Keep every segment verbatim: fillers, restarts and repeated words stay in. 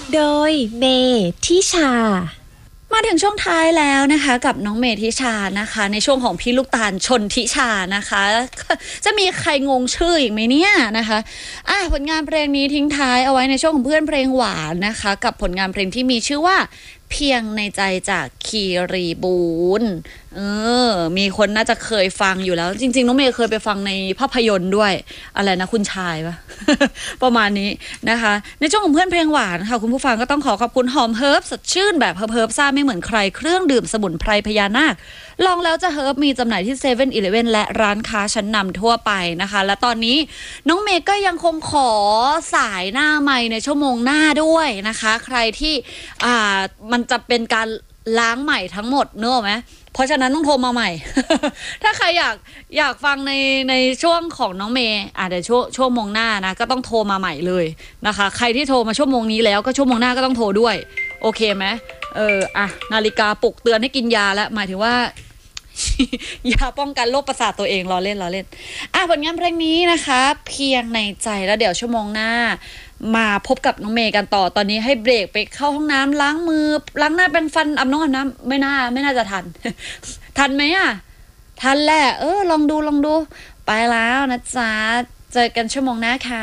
โดยเมทิชามาถึงช่วงท้ายแล้วนะคะกับน้องเมทิชานะคะในช่วงของพี่ลูกตาลชนทิชานะคะจะมีใครงงชื่ออีกไหมเนี่ยนะคะอ่ะผลงานเพลงนี้ทิ้งท้ายเอาไว้ในช่วงของเพื่อนเพลงหวานนะคะกับผลงานเพลงที่มีชื่อว่าเพียงในใจจากคีรีบูนเออมีคนน่าจะเคยฟังอยู่แล้วจริงๆน้องเมย์เคยไปฟังในภาพยนตร์ด้วยอะไรนะคุณชายปะ ประมาณนี้นะคะในช่วงของเพื่อนเพลงหวานค่ะคุณผู้ฟังก็ต้องขอขอบคุณหอมเฮิร์บสดชื่นแบบเฮิร์บเฮิร์บซ่าไม่เหมือนใครเครื่องดื่มสมุนไพรพญานาคลองแล้วจะเฮิร์บมีจำหน่ายที่เซเว่นอีเลฟเว่นและร้านค้าชั้นนำทั่วไปนะคะและตอนนี้น้องเมย์ก็ยังคงขอสายหน้าไมค์ในชั่วโมงหน้าด้วยนะคะใครที่อ่ามันจะเป็นการล้างใหม่ทั้งหมดเนอะไหมเพราะฉะนั้นต้องโทรมาใหม่ ถ้าใครอยากอยากฟังในในช่วงของน้องเมย์อ่ะเดี๋ยวช่วงชั่วโมงหน้านะก็ต้องโทรมาใหม่เลยนะคะใครที่โทรมาชั่วโมงนี้แล้วก็ชั่วโมงหน้าก็ต้องโทรด้วยโอเคไหมเอออ่ะนาฬิกาปลุกเตือนให้กินยาแล้วหมายถึงว่า ยาป้องกันโรคประสาทตัวเองรอเล่นรอเล่นอ่ะผลงานเพลงนี้นะคะเพียงในใจแล้วเดี๋ยวชั่วโมงหน้ามาพบกับน้องเมย์กันต่อตอนนี้ให้เบรกไปเข้าห้องน้ำล้างมือล้างหน้าแปรงฟันอาบน้ำอาบน้ำไม่น่าไม่น่าจะทัน ทันไหมอ่ะทันแหละเออลองดูลองดูไปแล้วนะจ๊ะเจอกันชั่วโมงหน้าค่ะ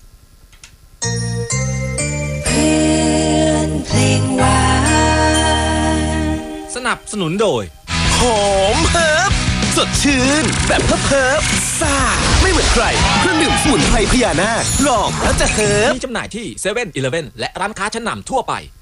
เพื่อนเพลงหวานสนับสนุนโดยหอมเฮิร์บสดชื่นแบบเฮิร์บเฮิร์บซ่าไม่เหมือนใครเครื่องดื่มสมุนไพรพญานาคลองแล้วจะเฮิร์บมีจำหน่ายที่เซเว่นอีเลฟเว่นและร้านค้าชั้นนำทั่วไป